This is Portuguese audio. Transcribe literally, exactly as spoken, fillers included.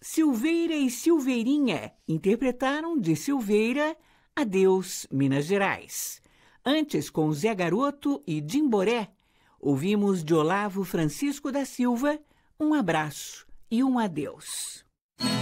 Silveira e Silveirinha interpretaram de Silveira Adeus, Minas Gerais. Antes, com Zé Garoto e Dimboré, ouvimos de Olavo Francisco da Silva Um Abraço e um Adeus.